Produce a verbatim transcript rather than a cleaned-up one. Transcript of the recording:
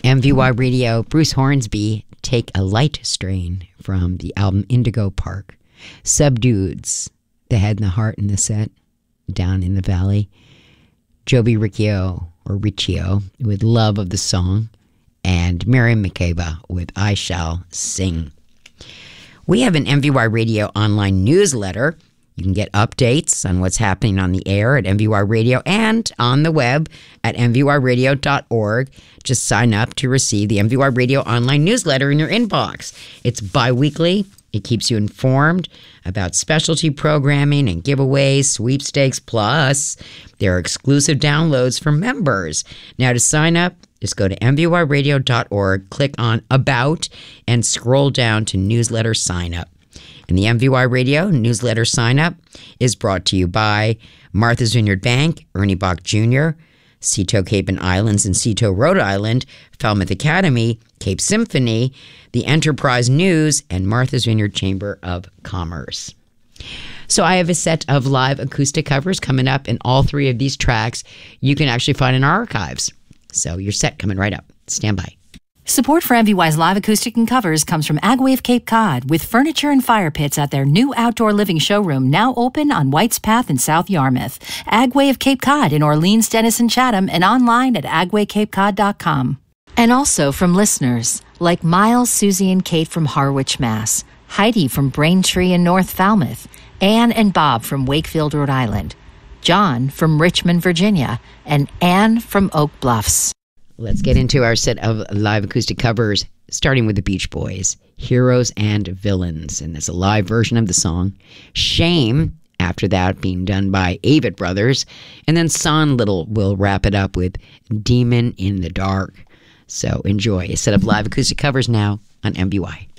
M V Y Radio, Bruce Hornsby, Take a Light Strain from the album Indigo Park. Subdudes, The Head and the Heart in the set, Down in the Valley. Joby Riccio, or Riccio, with Love of the Song. And Miriam Makeba with I Shall Sing. We have an M V Y Radio online newsletter. You can get updates on what's happening on the air at M V Y Radio and on the web at m v y radio dot org. Just sign up to receive the M V Y Radio online newsletter in your inbox. It's bi-weekly. It keeps you informed about specialty programming and giveaways, sweepstakes, plus there are exclusive downloads for members. Now to sign up, just go to m v y radio dot org, click on About, and scroll down to Newsletter Sign Up. And the M V Y Radio newsletter sign up is brought to you by Martha's Vineyard Bank, Ernie Bach Junior, Seto Cape and Islands and Seto, Rhode Island, Falmouth Academy, Cape Symphony, the Enterprise News, and Martha's Vineyard Chamber of Commerce. So I have a set of live acoustic covers coming up, and all three of these tracks you can actually find in our archives. So your set coming right up. Stand by. Support for M V Y's live acoustic and covers comes from Agway of Cape Cod, with furniture and fire pits at their new outdoor living showroom now open on White's Path in South Yarmouth. Agway of Cape Cod in Orleans, Denison, Chatham, and online at agway cape cod dot com. And also from listeners like Miles, Susie, and Kate from Harwich, Mass., Heidi from Braintree in North Falmouth, Anne and Bob from Wakefield, Rhode Island, John from Richmond, Virginia, and Anne from Oak Bluffs. Let's get into our set of live acoustic covers, starting with the Beach Boys, Heroes and Villains. And there's a live version of the song. Shame, after that, being done by Avett Brothers. And then Son Little will wrap it up with Demon in the Dark. So enjoy a set of live acoustic covers now on M V Y.